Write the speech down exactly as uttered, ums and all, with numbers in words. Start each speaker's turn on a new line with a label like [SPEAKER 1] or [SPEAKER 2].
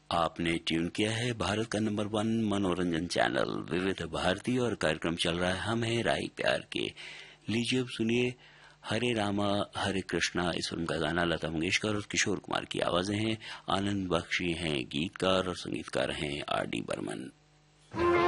[SPEAKER 1] आपने ट्यून किया है भारत का नंबर वन मनोरंजन चैनल विविध भारती और कार्यक्रम चल रहा है हम है राई प्यार के। लीजिए अब सुनिए हरे रामा हरे कृष्णा। इस फिल्म का गाना लता मंगेशकर और किशोर कुमार की आवाजें हैं। आनंद बख्शी हैं गीतकार और संगीतकार हैं आर डी बर्मन।